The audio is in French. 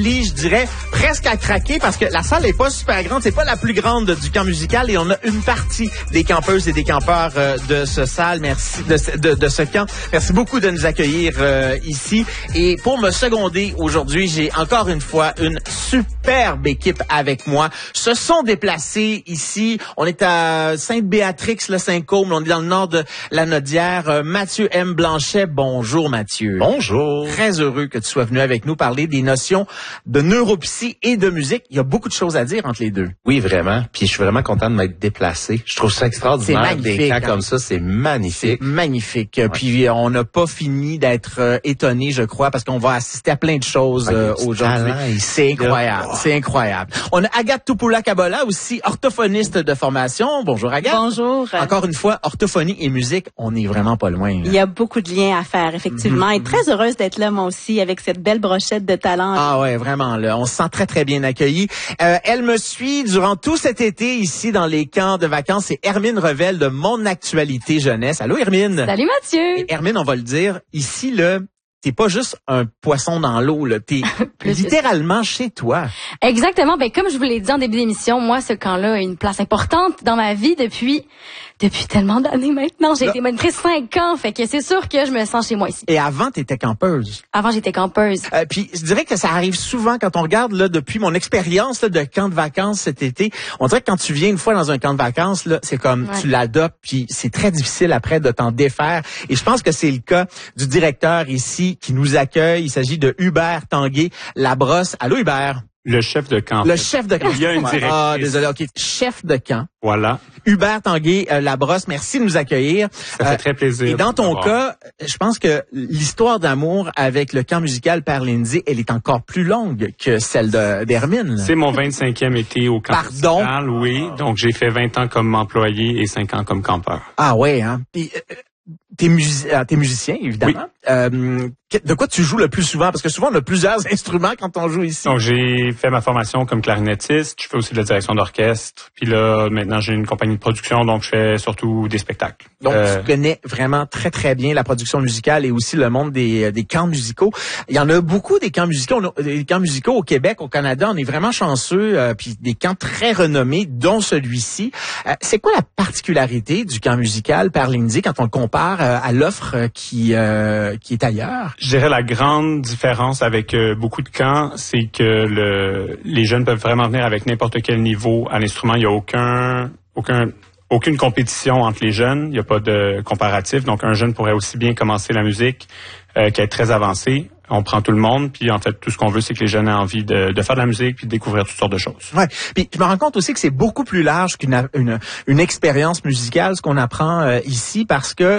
remplie, je dirais presque à craquer parce que la salle est pas super grande, c'est pas la plus grande du camp musical et on a une partie des campeuses et des campeurs de ce salle. Merci de ce camp. Merci beaucoup de nous accueillir ici. Et pour me seconder aujourd'hui, j'ai encore une fois une superbe équipe avec moi. Se sont déplacés ici. On est à Sainte-Béatrix-le-Saint-Côme. On est dans le nord de la Nodière. Mathieu M. Blanchet. Bonjour, Mathieu. Bonjour. Très heureux que tu sois venu avec nous parler des notions de neuropsy et de musique. Il y a beaucoup de choses à dire entre les deux. Oui, vraiment. Puis je suis vraiment content de m'être déplacé. Je trouve ça extraordinaire. C'est magnifique, des camps comme ça, c'est magnifique. C'est magnifique. Ouais. Puis on n'a pas fini d'être étonnés, je crois, parce qu'on va assister à plein de choses aujourd'hui. C'est incroyable. Oh. C'est incroyable. On a Agathe Tupula-Kabola aussi, orthophoniste de formation. Bonjour Agathe. Bonjour. Encore une fois, orthophonie et musique, on n'est vraiment pas loin. Il y a beaucoup de liens à faire, effectivement. Et très heureuse d'être là, moi aussi, avec cette belle brochette de talent. Ah ouais, vraiment, là. On se sent très, très bien accueillis. Elle me suit durant tout cet été ici dans les camps de vacances. C'est Hermine Revel de Mon Actualité Jeunesse. Allô, Hermine? Salut, Mathieu! Et Hermine, on va le dire, ici, là, t'es pas juste un poisson dans l'eau, là. T'es littéralement chez toi. Exactement. Ben, comme je vous l'ai dit en début d'émission, moi, ce camp-là a une place importante dans ma vie depuis tellement d'années maintenant. J'ai été monitrice 5 ans, fait que c'est sûr que je me sens chez moi ici. Et avant, t'étais campeuse. Avant, j'étais campeuse. Puis, je dirais que ça arrive souvent quand on regarde, là, depuis mon expérience, là, de camp de vacances cet été. On dirait que quand tu viens une fois dans un camp de vacances, là, c'est comme, tu l'adoptes, puis c'est très difficile après de t'en défaire. Et je pense que c'est le cas du directeur ici qui nous accueille. Il s'agit de Hubert Tanguay-Labrosse. Allô, Hubert? Le chef de camp. Le chef de camp. Il y a une directrice. Ah, désolé, OK. Chef de camp. Voilà. Hubert Tanguay-Labrosse, merci de nous accueillir. Ça fait très plaisir. Et dans ton cas, je pense que l'histoire d'amour avec le camp musical Père Lindsay, elle est encore plus longue que celle d'Hermine. C'est mon 25e été au camp musical, oui. Donc, j'ai fait 20 ans comme employé et 5 ans comme campeur. Ah ouais, hein? Puis, t'es musicien, évidemment. Oui. De quoi tu joues le plus souvent? Parce que souvent, on a plusieurs instruments quand on joue ici. Donc, j'ai fait ma formation comme clarinettiste. Je fais aussi de la direction d'orchestre. Puis là, maintenant, j'ai une compagnie de production, donc je fais surtout des spectacles. Donc, tu connais vraiment très, très bien la production musicale et aussi le monde des camps musicaux. Il y en a beaucoup des camps musicaux au Québec, au Canada. On est vraiment chanceux, puis des camps très renommés, dont celui-ci. C'est quoi la particularité du camp musical Père Lindsay quand on le compare à l'offre qui est ailleurs? Je dirais la grande différence avec beaucoup de camps, c'est que les jeunes peuvent vraiment venir avec n'importe quel niveau à l'instrument. Il n'y a aucune compétition entre les jeunes. Il n'y a pas de comparatif. Donc, un jeune pourrait aussi bien commencer la musique qu'être très avancé. On prend tout le monde, puis en fait, tout ce qu'on veut, c'est que les jeunes aient envie de faire de la musique puis de découvrir toutes sortes de choses. Ouais. Puis je me rends compte aussi que c'est beaucoup plus large qu'une expérience musicale, ce qu'on apprend ici, parce que